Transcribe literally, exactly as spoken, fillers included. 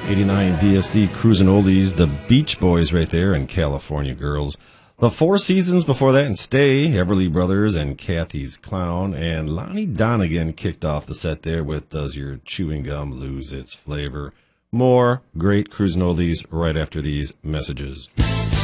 eighty-nine D S D Cruisin' Oldies, the Beach Boys right there, and California Girls. The Four Seasons before that, and Stay, Everly Brothers, and Kathy's Clown. And Lonnie Donegan kicked off the set there with Does Your Chewing Gum Lose Its Flavor? More great Cruisin' Oldies right after these messages.